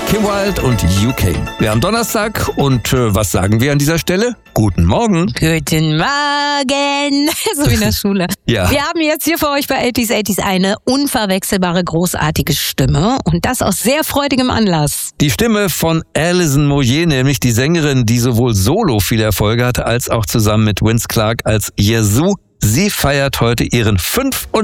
Kim Wilde und UK. Wir haben Donnerstag und was sagen wir an dieser Stelle? Guten Morgen. Guten Morgen. So wie in der Schule. Ja. Wir haben jetzt hier für euch bei 80s eine unverwechselbare, großartige Stimme und das aus sehr freudigem Anlass. Die Stimme von Alison Moyet, nämlich die Sängerin, die sowohl solo viele Erfolge hatte, als auch zusammen mit Vince Clarke als Yazoo. Sie feiert heute ihren 95.